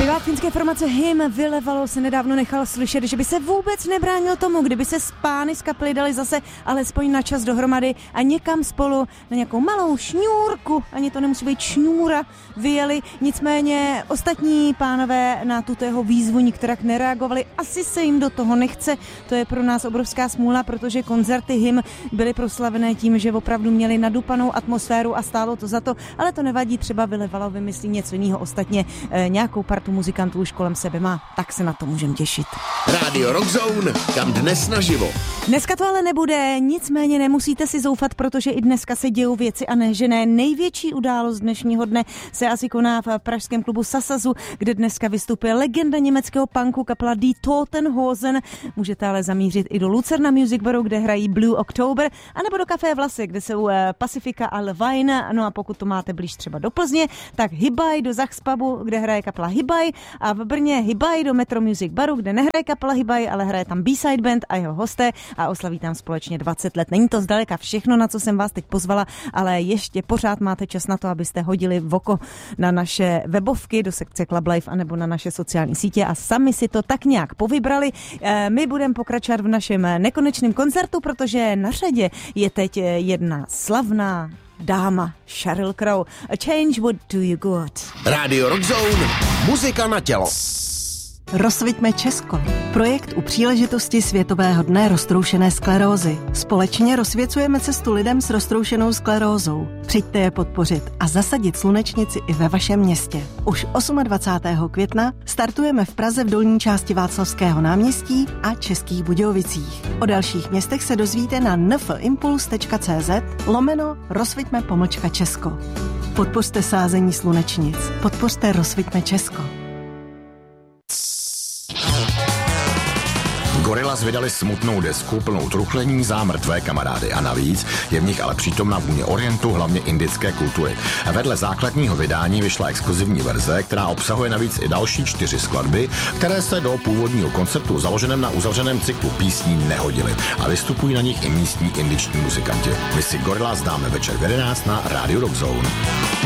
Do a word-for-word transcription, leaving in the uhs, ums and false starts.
Zpěvák finské formace Him Vylevalo se nedávno nechal slyšet, že by se vůbec nebránil tomu, kdyby se s pány z kapely dali zase alespoň na čas dohromady a někam spolu na nějakou malou šňůrku, ani to nemusí být šňůra, vyjeli. Nicméně ostatní pánové na tuto jeho výzvu nikterak nereagovali. Asi se jim do toho nechce. To je pro nás obrovská smůla, protože koncerty Him byly proslavené tím, že opravdu měli nadupanou atmosféru a stálo to za to, ale to nevadí, třeba Vylevalo vymyslí něco jiného. Ostatně eh, nějakou partu muzikantů už kolem sebe má, tak se na to můžeme těšit. Rádio Rockzone, kam dnes naživo. Dneska to ale nebude, nicméně nemusíte si zoufat, protože i dneska se dějou věci a ne, že ne. Největší událost dnešního dne se asi koná v pražském klubu Sasazu, kde dneska vystupuje legenda německého punku kapela Die Totenhosen. Můžete ale zamířit i do Lucerna Music Baru, kde hrají Blue October, anebo do Café Vlasy, kde jsou Pacifica a Levine. No a pokud to máte blíž třeba do Plzně, tak Hibaj do Zachspubu, kde hraje kapela Hibaj, a v Brně Hibaj do Metro Music Baru, kde nehraje kapela Hibaj, ale hraje tam B-Side Band a jeho hosté a oslaví tam společně dvacet let. Není to zdaleka všechno, na co jsem vás teď pozvala, ale ještě pořád máte čas na to, abyste hodili v oko na naše webovky do sekce Club Life anebo na naše sociální sítě a sami si to tak nějak povybrali. My budeme pokračovat v našem nekonečném koncertu, protože na řadě je teď jedna slavná dáma, Sheryl Crow. A change would do you good. Rádio Rockzone, muzika na tělo. Rozsviťme Česko. Projekt u příležitosti Světového dne roztroušené sklerózy. Společně rozsvěcujeme cestu lidem s roztroušenou sklerózou. Přijďte je podpořit a zasadit slunečnici i ve vašem městě. Už dvacátého osmého května startujeme v Praze v dolní části Václavského náměstí a Českých Budějovicích. O dalších městech se dozvíte na nfimpuls tečka cz lomeno rozsviťme pomlčka Česko. Podpořte sázení slunečnic. Podpořte Rozsviťme Česko. Gorillaz vydali smutnou desku plnou truchlení za mrtvé kamarády a navíc je v nich ale přítomná vůně orientu, hlavně indické kultury. Vedle základního vydání vyšla exkluzivní verze, která obsahuje navíc i další čtyři skladby, které se do původního konceptu založeném na uzavřeném cyklu písní nehodily a vystupují na nich i místní indiční muzikanti. My si Gorillaz dáme večer v jedenáct na Rádiu Rockzone.